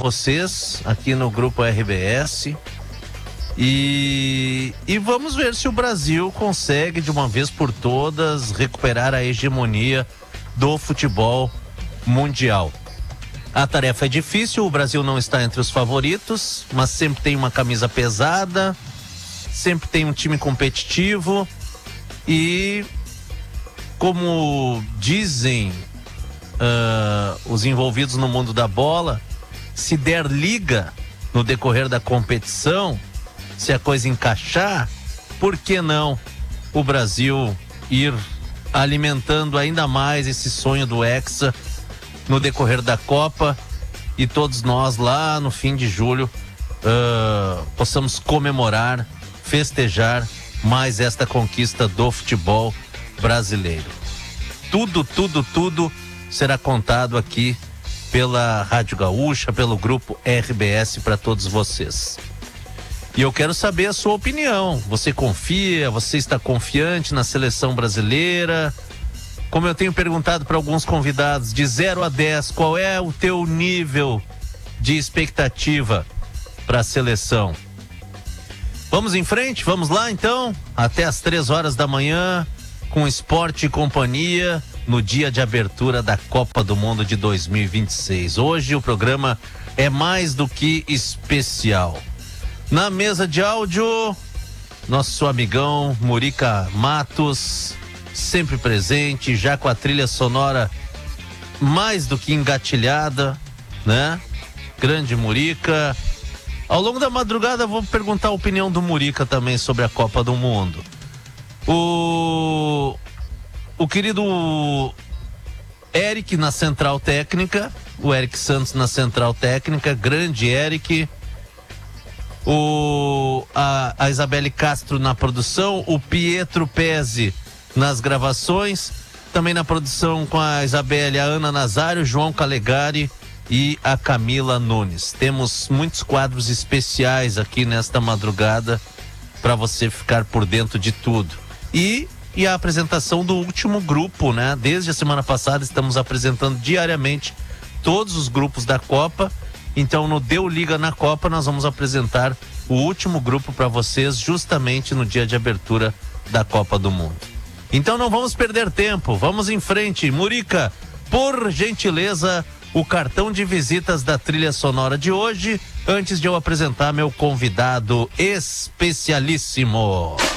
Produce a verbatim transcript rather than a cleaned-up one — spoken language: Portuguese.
vocês aqui no Grupo R B S. E, e vamos ver se o Brasil consegue de uma vez por todas recuperar a hegemonia do futebol mundial. A tarefa é difícil, o Brasil não está entre os favoritos, mas sempre tem uma camisa pesada, sempre tem um time competitivo e, como dizem uh, os envolvidos no mundo da bola, se der liga no decorrer da competição, se a coisa encaixar, por que não o Brasil ir alimentando ainda mais esse sonho do Hexa no decorrer da Copa e todos nós lá no fim de julho uh, possamos comemorar, festejar mais esta conquista do futebol brasileiro. Tudo, tudo, tudo será contado aqui pela Rádio Gaúcha, pelo Grupo R B S para todos vocês. E eu quero saber a sua opinião. Você confia? Você está confiante na seleção brasileira? Como eu tenho perguntado para alguns convidados, de zero a dez, qual é o teu nível de expectativa para a seleção? Vamos em frente? Vamos lá então? Até às três horas da manhã, com Esporte e Companhia, no dia de abertura da Copa do Mundo de dois mil e vinte e seis. Hoje o programa é mais do que especial. Na mesa de áudio, nosso amigão Murica Matos, sempre presente, já com a trilha sonora mais do que engatilhada, né? Grande Murica. Ao longo da madrugada vou perguntar a opinião do Murica também sobre a Copa do Mundo. O, o querido Eric na central técnica, o Eric Santos na central técnica, grande Eric. O, a, a Isabelle Castro na produção, o Pietro Pezzi nas gravações, também na produção com a Isabelle, a Ana Nazário, João Calegari e a Camila Nunes. Temos muitos quadros especiais aqui nesta madrugada para você ficar por dentro de tudo. E, e a apresentação do último grupo, né? Desde a semana passada estamos apresentando diariamente todos os grupos da Copa. Então no Deu Liga na Copa nós vamos apresentar o último grupo para vocês justamente no dia de abertura da Copa do Mundo. Então não vamos perder tempo, vamos em frente. Murica, por gentileza, o cartão de visitas da trilha sonora de hoje, antes de eu apresentar meu convidado especialíssimo.